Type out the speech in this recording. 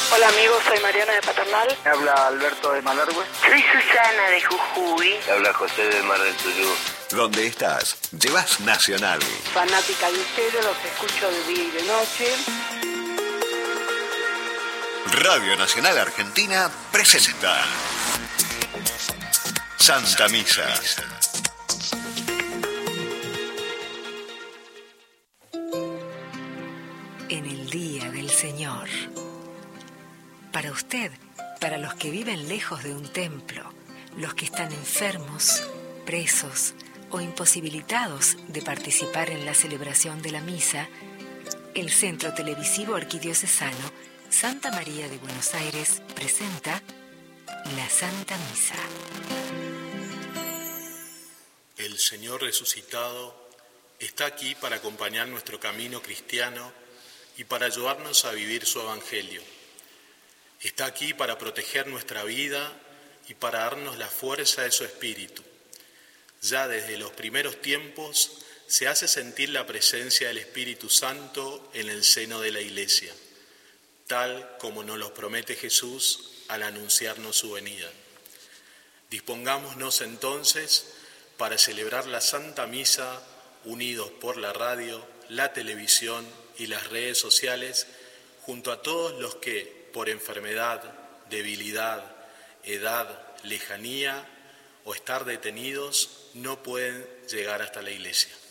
Hola amigos, soy Mariana de Paternal. Me habla Alberto de Malargüe. Soy Susana de Jujuy. Me habla José de Mar del Tuyú. ¿Dónde estás? Llevas Nacional. Fanática de ustedes, los escucho de día y de noche. Radio Nacional Argentina presenta Santa Misa. En el Día del Señor. Para usted, para los que viven lejos de un templo, los que están enfermos, presos o imposibilitados de participar en la celebración de la misa, el Centro Televisivo Arquidiocesano Santa María de Buenos Aires presenta la Santa Misa. El Señor resucitado está aquí para acompañar nuestro camino cristiano y para ayudarnos a vivir su Evangelio. Está aquí para proteger nuestra vida y para darnos la fuerza de su Espíritu. Ya desde los primeros tiempos se hace sentir la presencia del Espíritu Santo en el seno de la Iglesia, tal como nos lo promete Jesús al anunciarnos su venida. Dispongámonos entonces para celebrar la Santa Misa unidos por la radio, la televisión y las redes sociales, junto a todos los que, por enfermedad, debilidad, edad, lejanía o estar detenidos, no pueden llegar hasta la iglesia.